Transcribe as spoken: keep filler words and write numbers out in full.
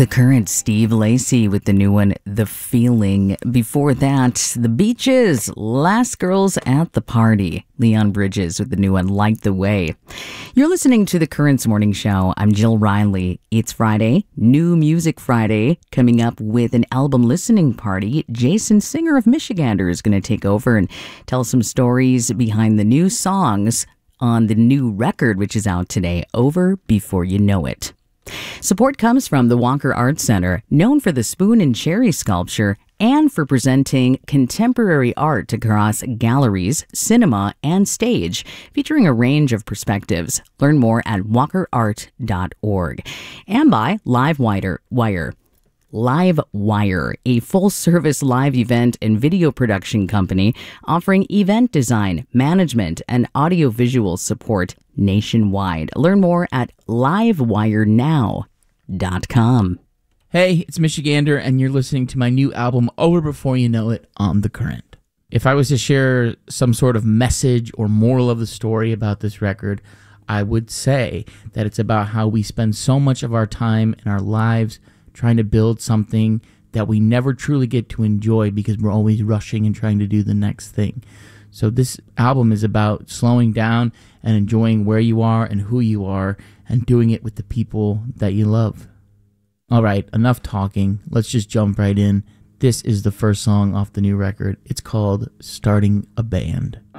The Current, Steve Lacy with the new one, The Feeling. Before that, The Beaches, Last Girls at the Party. Leon Bridges with the new one, Light the Way. You're listening to The Current's Morning Show. I'm Jill Riley. It's Friday, New Music Friday. Coming up with an album listening party, Jason Singer of Michigander is going to take over and tell some stories behind the new songs on the new record, which is out today, Over Before You Know It. Support comes from the Walker Art Center, known for the spoon and cherry sculpture and for presenting contemporary art across galleries, cinema, and stage, featuring a range of perspectives. Learn more at walker art dot org. And by Livewire. Wire. Livewire, a full-service live event and video production company offering event design, management, and audiovisual support nationwide. Learn more at livewire now dot com. Hey, it's Michigander, and you're listening to my new album, Over Before You Know It, on The Current. If I was to share some sort of message or moral of the story about this record, I would say that it's about how we spend so much of our time in our lives trying to build something that we never truly get to enjoy because we're always rushing and trying to do the next thing. So this album is about slowing down and enjoying where you are and who you are and doing it with the people that you love. All right, enough talking. Let's just jump right in. This is the first song off the new record. It's called Starting a Band.